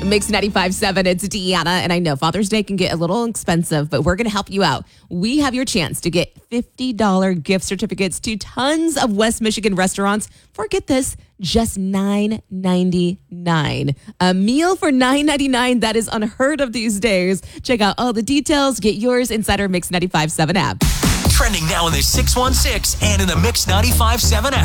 Mix 95.7, it's Deanna, and I know Father's Day can get a little expensive, but we're going to help you out. We have your chance to get $50 gift certificates to tons of West Michigan restaurants for, get this, just $9.99. A meal for $9.99, that is unheard of these days. Check out all the details. Get yours inside our Mix 95.7 app. Trending now in the 616 and in the Mix 95.7 app.